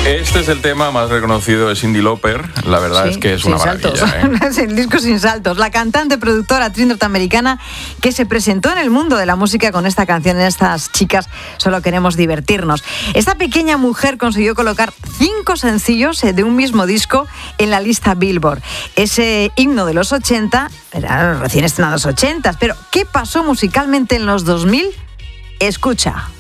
Este es el tema más reconocido de Cyndi Lauper. La verdad es que es una maravilla. Es el disco sin saltos. La cantante, productora, actriz norteamericana que se presentó en el mundo de la música con esta canción. Estas chicas solo queremos divertirnos. Esta pequeña mujer consiguió colocar 5 sencillos de un mismo disco en la lista Billboard. Ese himno de los 80, era recién estrenados 80, pero ¿qué pasó musicalmente en los 2000? Escucha.